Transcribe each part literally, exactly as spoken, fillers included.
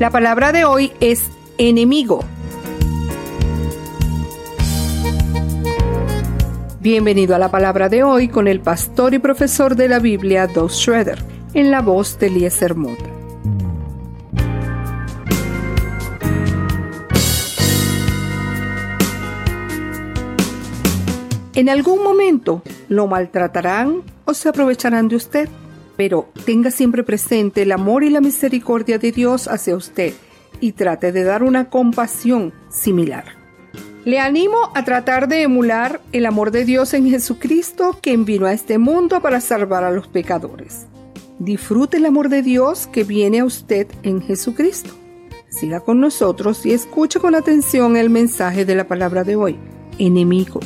La palabra de hoy es enemigo. Bienvenido a la palabra de hoy con el pastor y profesor de la Biblia, Doug Schroeder, en la voz de Eliezer Mota. En algún momento lo maltratarán o se aprovecharán de usted, pero tenga siempre presente el amor y la misericordia de Dios hacia usted y trate de dar una compasión similar. Le animo a tratar de emular el amor de Dios en Jesucristo, quien vino a este mundo para salvar a los pecadores. Disfrute el amor de Dios que viene a usted en Jesucristo. Siga con nosotros y escuche con atención el mensaje de la palabra de hoy, enemigo.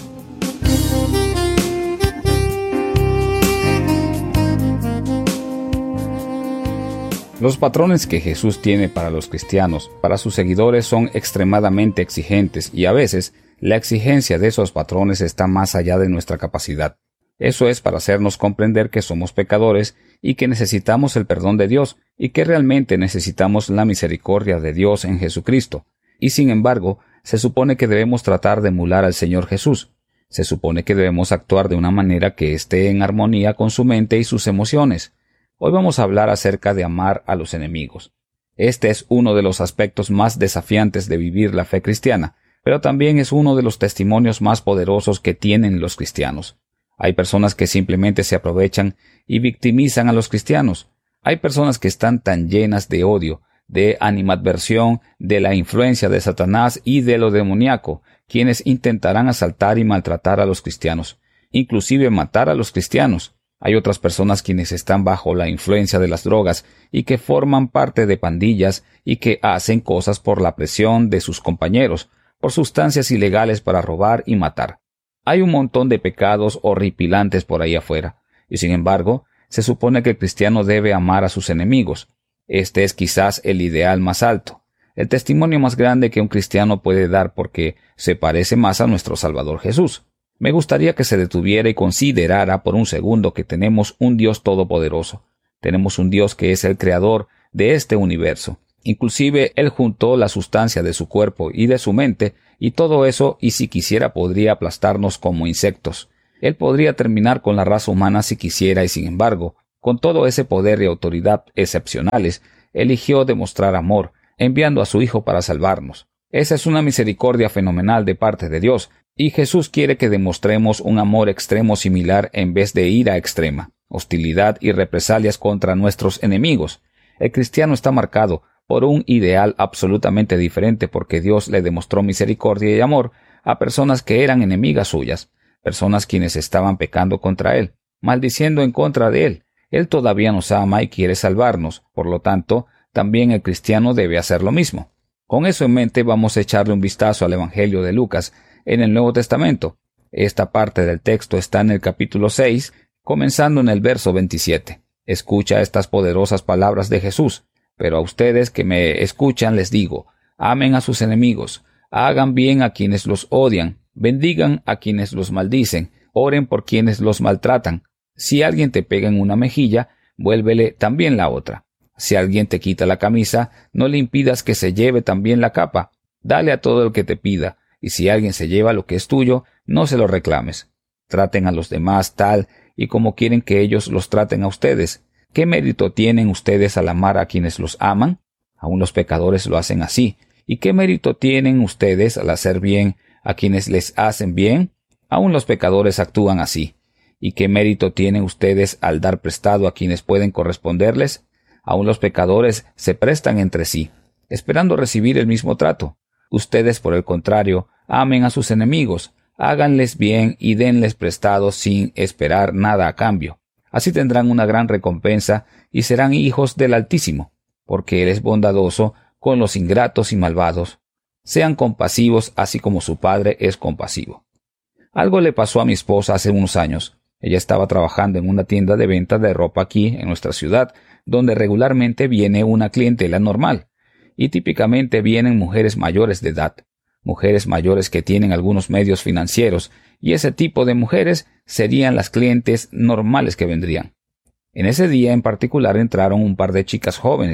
Los patrones que Jesús tiene para los cristianos, para sus seguidores, son extremadamente exigentes y a veces la exigencia de esos patrones está más allá de nuestra capacidad. Eso es para hacernos comprender que somos pecadores y que necesitamos el perdón de Dios y que realmente necesitamos la misericordia de Dios en Jesucristo. Y sin embargo, se supone que debemos tratar de emular al Señor Jesús. Se supone que debemos actuar de una manera que esté en armonía con su mente y sus emociones. Hoy vamos a hablar acerca de amar a los enemigos. Este es uno de los aspectos más desafiantes de vivir la fe cristiana, pero también es uno de los testimonios más poderosos que tienen los cristianos. Hay personas que simplemente se aprovechan y victimizan a los cristianos. Hay personas que están tan llenas de odio, de animadversión, de la influencia de Satanás y de lo demoníaco, quienes intentarán asaltar y maltratar a los cristianos, inclusive matar a los cristianos. Hay otras personas quienes están bajo la influencia de las drogas y que forman parte de pandillas y que hacen cosas por la presión de sus compañeros, por sustancias ilegales para robar y matar. Hay un montón de pecados horripilantes por ahí afuera, y sin embargo, se supone que el cristiano debe amar a sus enemigos. Este es quizás el ideal más alto, el testimonio más grande que un cristiano puede dar porque se parece más a nuestro Salvador Jesús. Me gustaría que se detuviera y considerara por un segundo que tenemos un Dios todopoderoso. Tenemos un Dios que es el creador de este universo. Inclusive Él juntó la sustancia de su cuerpo y de su mente, y todo eso, y si quisiera podría aplastarnos como insectos. Él podría terminar con la raza humana si quisiera, y sin embargo, con todo ese poder y autoridad excepcionales, eligió demostrar amor, enviando a su Hijo para salvarnos. Esa es una misericordia fenomenal de parte de Dios, y Jesús quiere que demostremos un amor extremo similar en vez de ira extrema, hostilidad y represalias contra nuestros enemigos. El cristiano está marcado por un ideal absolutamente diferente porque Dios le demostró misericordia y amor a personas que eran enemigas suyas, personas quienes estaban pecando contra Él, maldiciendo en contra de Él. Él todavía nos ama y quiere salvarnos, por lo tanto, también el cristiano debe hacer lo mismo. Con eso en mente vamos a echarle un vistazo al Evangelio de Lucas en el Nuevo Testamento. Esta parte del texto está en el capítulo seis, comenzando en el verso veintisiete. Escucha estas poderosas palabras de Jesús. Pero a ustedes que me escuchan les digo, amen a sus enemigos, hagan bien a quienes los odian, bendigan a quienes los maldicen, oren por quienes los maltratan. Si alguien te pega en una mejilla, vuélvele también la otra. Si alguien te quita la camisa, no le impidas que se lleve también la capa. Dale a todo el que te pida. Y si alguien se lleva lo que es tuyo, no se lo reclames. Traten a los demás tal y como quieren que ellos los traten a ustedes. ¿Qué mérito tienen ustedes al amar a quienes los aman? Aún los pecadores lo hacen así. ¿Y qué mérito tienen ustedes al hacer bien a quienes les hacen bien? Aún los pecadores actúan así. ¿Y qué mérito tienen ustedes al dar prestado a quienes pueden corresponderles? Aún los pecadores se prestan entre sí, esperando recibir el mismo trato. Ustedes, por el contrario, amen a sus enemigos, háganles bien y denles prestado sin esperar nada a cambio. Así tendrán una gran recompensa y serán hijos del Altísimo, porque Él es bondadoso con los ingratos y malvados. Sean compasivos así como su Padre es compasivo. Algo le pasó a mi esposa hace unos años. Ella estaba trabajando en una tienda de venta de ropa aquí en nuestra ciudad, donde regularmente viene una clientela normal. Y típicamente vienen mujeres mayores de edad, mujeres mayores que tienen algunos medios financieros, y ese tipo de mujeres serían las clientes normales que vendrían. En ese día en particular entraron un par de chicas jóvenes,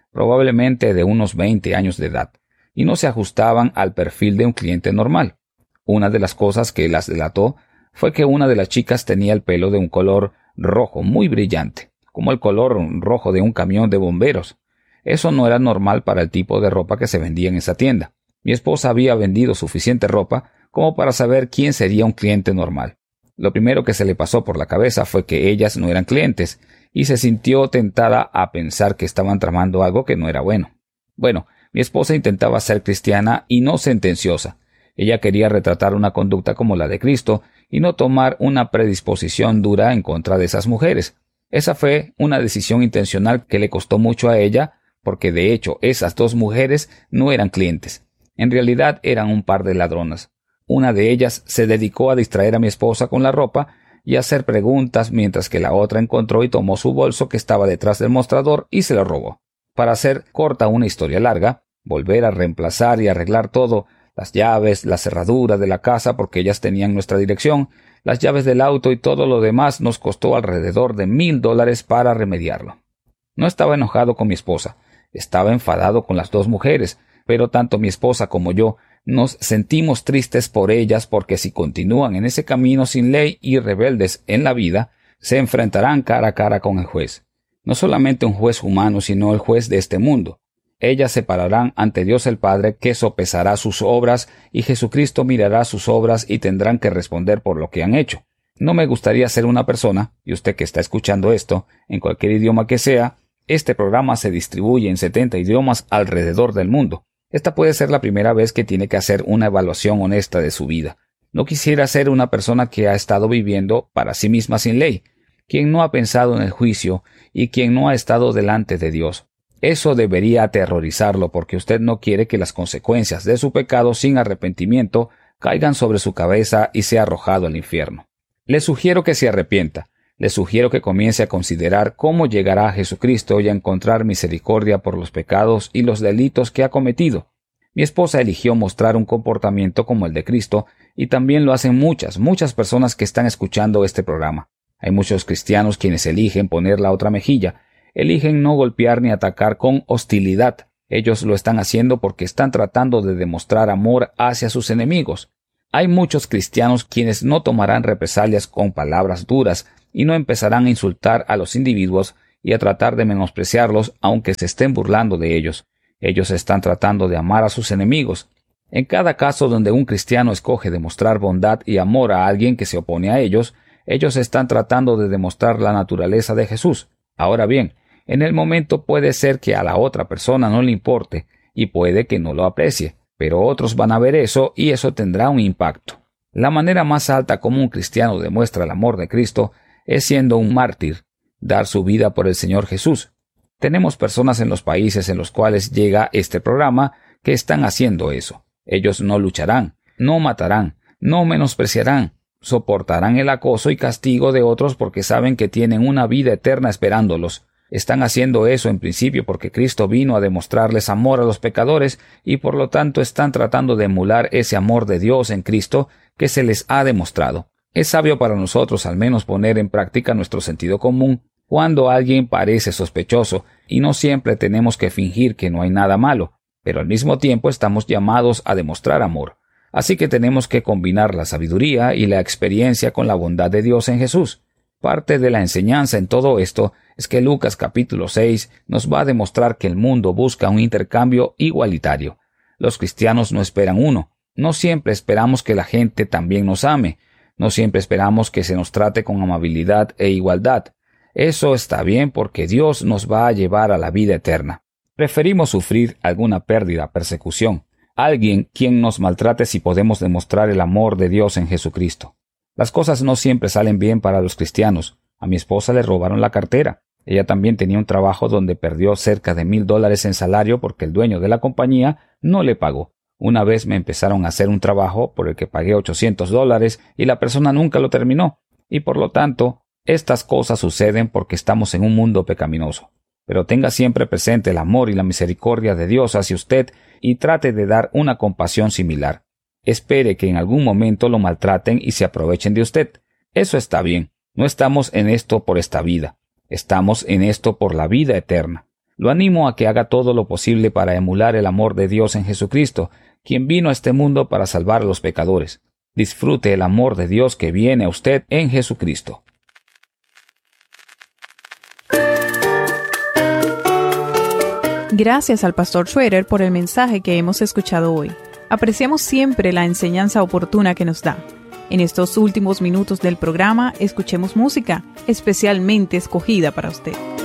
probablemente de unos veinte años de edad, y no se ajustaban al perfil de un cliente normal. Una de las cosas que las delató fue que una de las chicas tenía el pelo de un color rojo muy brillante, como el color rojo de un camión de bomberos. Eso no era normal para el tipo de ropa que se vendía en esa tienda. Mi esposa había vendido suficiente ropa como para saber quién sería un cliente normal. Lo primero que se le pasó por la cabeza fue que ellas no eran clientes, y se sintió tentada a pensar que estaban tramando algo que no era bueno. Bueno, mi esposa intentaba ser cristiana y no sentenciosa. Ella quería retratar una conducta como la de Cristo y no tomar una predisposición dura en contra de esas mujeres. Esa fue una decisión intencional que le costó mucho a ella, porque de hecho esas dos mujeres no eran clientes. En realidad eran un par de ladronas. Una de ellas se dedicó a distraer a mi esposa con la ropa y a hacer preguntas, mientras que la otra encontró y tomó su bolso que estaba detrás del mostrador y se lo robó. Para hacer corta una historia larga, volver a reemplazar y arreglar todo, las llaves, la cerradura de la casa porque ellas tenían nuestra dirección, las llaves del auto y todo lo demás nos costó alrededor de mil dólares para remediarlo. No estaba enojado con mi esposa, estaba enfadado con las dos mujeres, pero tanto mi esposa como yo nos sentimos tristes por ellas porque si continúan en ese camino sin ley y rebeldes en la vida, se enfrentarán cara a cara con el juez. No solamente un juez humano, sino el juez de este mundo. Ellas se pararán ante Dios el Padre, que sopesará sus obras, y Jesucristo mirará sus obras y tendrán que responder por lo que han hecho. No me gustaría ser una persona, y usted que está escuchando esto, en cualquier idioma que sea, este programa se distribuye en setenta idiomas alrededor del mundo. Esta puede ser la primera vez que tiene que hacer una evaluación honesta de su vida. No quisiera ser una persona que ha estado viviendo para sí misma sin ley, quien no ha pensado en el juicio y quien no ha estado delante de Dios. Eso debería aterrorizarlo porque usted no quiere que las consecuencias de su pecado sin arrepentimiento caigan sobre su cabeza y sea arrojado al infierno. Le sugiero que se arrepienta. Le sugiero que comience a considerar cómo llegará a Jesucristo y a encontrar misericordia por los pecados y los delitos que ha cometido. Mi esposa eligió mostrar un comportamiento como el de Cristo y también lo hacen muchas, muchas personas que están escuchando este programa. Hay muchos cristianos quienes eligen poner la otra mejilla, eligen no golpear ni atacar con hostilidad. Ellos lo están haciendo porque están tratando de demostrar amor hacia sus enemigos. Hay muchos cristianos quienes no tomarán represalias con palabras duras y no empezarán a insultar a los individuos y a tratar de menospreciarlos aunque se estén burlando de ellos. Ellos están tratando de amar a sus enemigos. En cada caso donde un cristiano escoge demostrar bondad y amor a alguien que se opone a ellos, ellos están tratando de demostrar la naturaleza de Jesús. Ahora bien, en el momento puede ser que a la otra persona no le importe y puede que no lo aprecie, pero otros van a ver eso y eso tendrá un impacto. La manera más alta como un cristiano demuestra el amor de Cristo es siendo un mártir, dar su vida por el Señor Jesús. Tenemos personas en los países en los cuales llega este programa que están haciendo eso. Ellos no lucharán, no matarán, no menospreciarán, soportarán el acoso y castigo de otros porque saben que tienen una vida eterna esperándolos. Están haciendo eso en principio porque Cristo vino a demostrarles amor a los pecadores y por lo tanto están tratando de emular ese amor de Dios en Cristo que se les ha demostrado. Es sabio para nosotros al menos poner en práctica nuestro sentido común cuando alguien parece sospechoso y no siempre tenemos que fingir que no hay nada malo, pero al mismo tiempo estamos llamados a demostrar amor. Así que tenemos que combinar la sabiduría y la experiencia con la bondad de Dios en Jesús. Parte de la enseñanza en todo esto es que Lucas capítulo seis nos va a demostrar que el mundo busca un intercambio igualitario. Los cristianos no esperan uno. No siempre esperamos que la gente también nos ame. No siempre esperamos que se nos trate con amabilidad e igualdad. Eso está bien porque Dios nos va a llevar a la vida eterna. Preferimos sufrir alguna pérdida, persecución, alguien quien nos maltrate si podemos demostrar el amor de Dios en Jesucristo. Las cosas no siempre salen bien para los cristianos. A mi esposa le robaron la cartera. Ella también tenía un trabajo donde perdió cerca de mil dólares en salario porque el dueño de la compañía no le pagó. Una vez me empezaron a hacer un trabajo por el que pagué ochocientos dólares y la persona nunca lo terminó. Y por lo tanto, estas cosas suceden porque estamos en un mundo pecaminoso. Pero tenga siempre presente el amor y la misericordia de Dios hacia usted y trate de dar una compasión similar. Espere que en algún momento lo maltraten y se aprovechen de usted. Eso está bien. No estamos en esto por esta vida. Estamos en esto por la vida eterna. Lo animo a que haga todo lo posible para emular el amor de Dios en Jesucristo, quien vino a este mundo para salvar a los pecadores. Disfrute el amor de Dios que viene a usted en Jesucristo. Gracias al pastor Schroeder por el mensaje que hemos escuchado hoy. Apreciamos siempre la enseñanza oportuna que nos da. En estos últimos minutos del programa, escuchemos música especialmente escogida para usted.